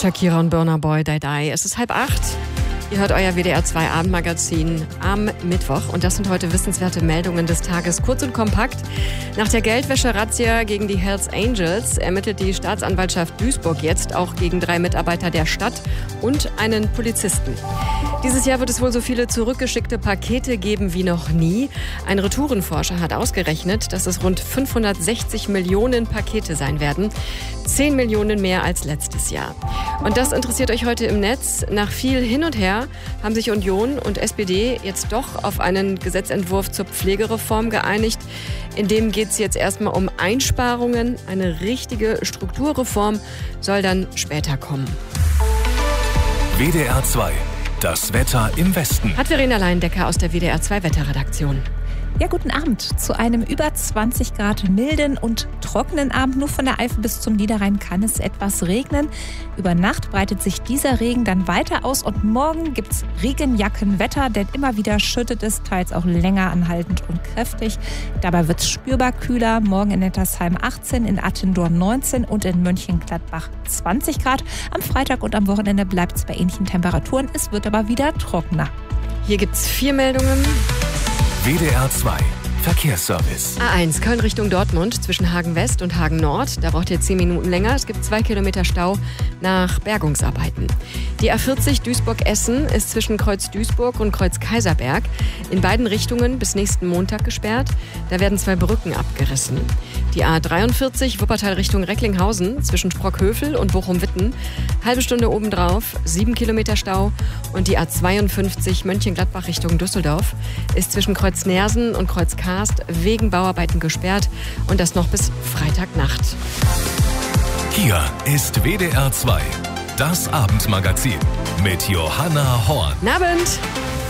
Shakira und Burna Boy, Die Die. Es ist 7:30. Ihr hört euer WDR 2 Abendmagazin am Mittwoch. Und das sind heute wissenswerte Meldungen des Tages. Kurz und kompakt. Nach der Geldwäsche-Razzia gegen die Hells Angels ermittelt die Staatsanwaltschaft Duisburg jetzt auch gegen 3 Mitarbeiter der Stadt und einen Polizisten. Dieses Jahr wird es wohl so viele zurückgeschickte Pakete geben wie noch nie. Ein Retourenforscher hat ausgerechnet, dass es rund 560 Millionen Pakete sein werden. 10 Millionen mehr als letztes Jahr. Und das interessiert euch heute im Netz. Nach viel hin und her haben sich Union und SPD jetzt doch auf einen Gesetzentwurf zur Pflegereform geeinigt. In dem geht es jetzt erstmal um Einsparungen. Eine richtige Strukturreform soll dann später kommen. WDR 2. Das Wetter im Westen. Hat Verena Leindecker aus der WDR 2 Wetterredaktion. Ja, guten Abend. Zu einem über 20 Grad milden und trockenen Abend. Nur von der Eifel bis zum Niederrhein kann es etwas regnen. Über Nacht breitet sich dieser Regen dann weiter aus und morgen gibt's Regenjackenwetter, denn immer wieder schüttet es, teils auch länger anhaltend und kräftig. Dabei wird's spürbar kühler. Morgen in Nettersheim 18, in Attendorn 19 und in Mönchengladbach 20 Grad. Am Freitag und am Wochenende bleibt's bei ähnlichen Temperaturen. Es wird aber wieder trockener. Hier gibt's 4 Meldungen. WDR 2 Verkehrsservice. A1 Köln Richtung Dortmund zwischen Hagen West und Hagen Nord. Da braucht ihr 10 Minuten länger. Es gibt 2 Kilometer Stau nach Bergungsarbeiten. Die A40 Duisburg-Essen ist zwischen Kreuz Duisburg und Kreuz Kaiserberg in beiden Richtungen bis nächsten Montag gesperrt. Da werden 2 Brücken abgerissen. Die A43 Wuppertal Richtung Recklinghausen zwischen Sprockhövel und Bochum-Witten. Halbe Stunde obendrauf, 7 Kilometer Stau. Und die A52 Mönchengladbach Richtung Düsseldorf ist zwischen Kreuz Nersen und Kreuz Karst wegen Bauarbeiten gesperrt. Und das noch bis Freitagnacht. Hier ist WDR 2. Das Abendmagazin mit Johanna Horn. Guten Abend.